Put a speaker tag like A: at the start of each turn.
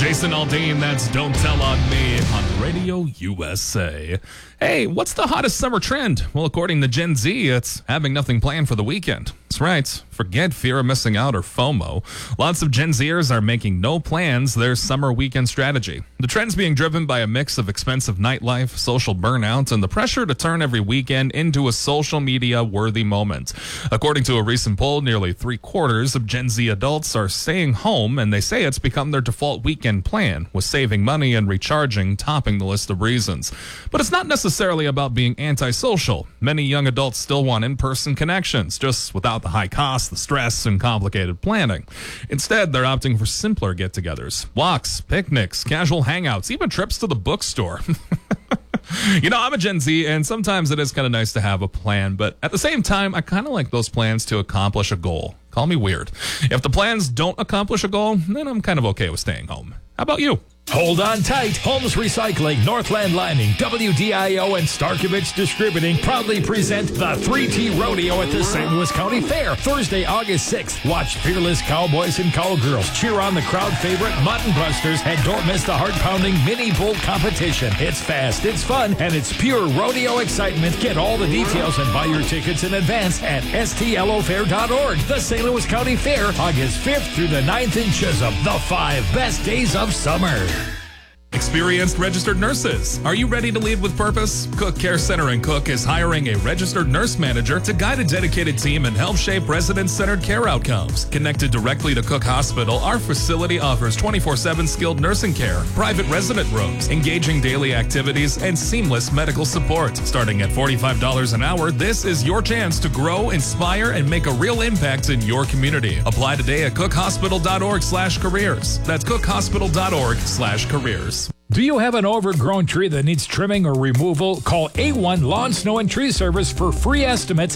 A: Jason Aldean, that's Don't Tell on Me on Radio USA. Hey, what's the hottest summer trend? Well, according to Gen Z, it's having nothing planned for the weekend. That's right. Forget fear of missing out or FOMO. Lots of Gen Zers are making no plans their summer weekend strategy. The trend's being driven by a mix of expensive nightlife, social burnout, and the pressure to turn every weekend into a social media-worthy moment. According to a recent poll, nearly 3/4 of Gen Z adults are staying home, and they say it's become their default weekend plan, with saving money and recharging topping the list of reasons. But it's not necessarily about being antisocial. Many young adults still want in-person connections, just without the high cost, the stress, and complicated planning. Instead, they're opting for simpler get-togethers, walks, picnics, casual hangouts, even trips to the bookstore. You know, I'm a Gen Z, and sometimes it is kind of nice to have a plan, but at the same time, I kind of like those plans to accomplish a goal. Call me weird. If the plans don't accomplish a goal, then I'm kind of okay with staying home. How about you?
B: Hold on tight. Holmes Recycling, Northland Lining, WDIO, and Starkovich Distributing proudly present the 3T Rodeo at the St. Louis County Fair, Thursday, August 6th. Watch fearless cowboys and cowgirls cheer on the crowd favorite Mutton Busters, and don't miss the heart-pounding mini bull competition. It's fast, it's fun, and it's pure rodeo excitement. Get all the details and buy your tickets in advance at stlofair.org. The St. Louis County Fair, August 5th through the 9th in Chisholm. The 5 best days of summer.
A: Experienced registered nurses. Are you ready to lead with purpose? Cook Care Center in Cook is hiring a registered nurse manager to guide a dedicated team and help shape resident-centered care outcomes. Connected directly to Cook Hospital, our facility offers 24/7 skilled nursing care, private resident rooms, engaging daily activities, and seamless medical support. Starting at $45 an hour, this is your chance to grow, inspire, and make a real impact in your community. Apply today at cookhospital.org/careers. That's cookhospital.org/careers.
B: Do you have an overgrown tree that needs trimming or removal? Call A1 Lawn, Snow, and Tree Service for free estimates